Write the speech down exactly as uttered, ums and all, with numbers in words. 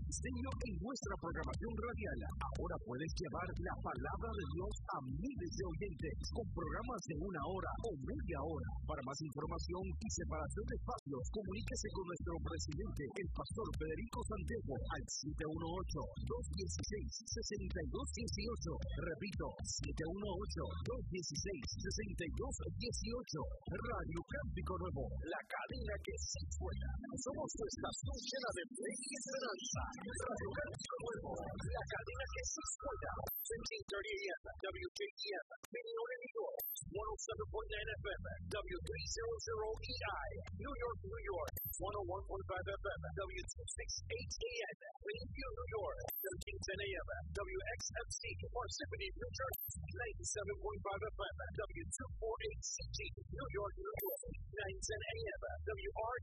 diseño en nuestra programación radial. Ahora puedes llevar la palabra de Dios a miles de oyentes con programas de una hora o media hora. Para más información y separación de espacios, comuníquese con nuestro presidente, el pastor Federico Santiago, al siete uno ocho, dos uno seis, seis dos uno ocho. Repito, siete uno ocho, dos uno seis, seis dos uno ocho. Radio Cántico Nuevo, la cadena que sí suena. Somos tu estación llena de fe y esperanza. Radio Cántico Nuevo, la cadena que sí suena. fifteen thirty A M, W J E M, Minneota, New York, one oh seven point nine F M, W three hundred E I, New York, New York, one oh one point five F M, W two sixty-eight A M, Plainview, New York, thirteen ten A M, W X M C, Parsippany, New Jersey, ninety-seven point five F M, W two forty-eight C G, New York, New York, nine ten A M, W R